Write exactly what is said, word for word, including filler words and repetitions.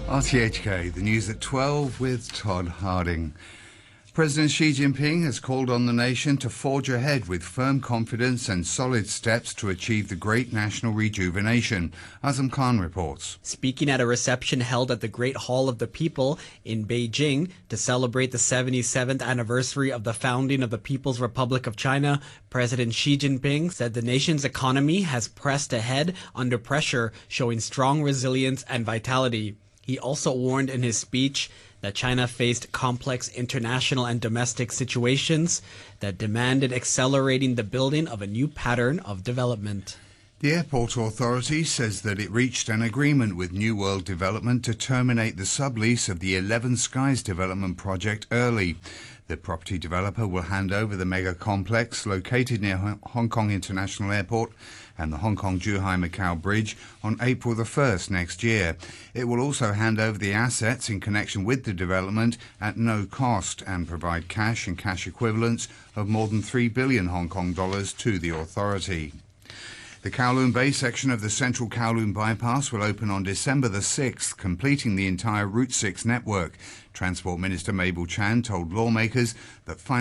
R T H K, the news at twelve with Todd Harding. President Xi Jinping has called on the nation to forge ahead with firm confidence and solid steps to achieve the great national rejuvenation. Azam Khan reports. Speaking at a reception held at the Great Hall of the People in Beijing to celebrate the seventy-seventh anniversary of the founding of the People's Republic of China, President Xi Jinping said the nation's economy has pressed ahead under pressure, showing strong resilience and vitality. He also warned in his speech that China faced complex international and domestic situations that demanded accelerating the building of a new pattern of development. The airport authority says that it reached an agreement with New World Development to terminate the sublease of the Eleven Skies development project early. The property developer will hand over the mega complex located near Hong Kong International Airport and the Hong Kong-Zhuhai-Macau Bridge on April the first next year. It will also hand over the assets in connection with the development at no cost and provide cash and cash equivalents of more than three billion Hong Kong dollars to the authority. The Kowloon Bay section of the Central Kowloon Bypass will open on December the sixth, completing the entire Route six network. Transport Minister Mabel Chan told lawmakers that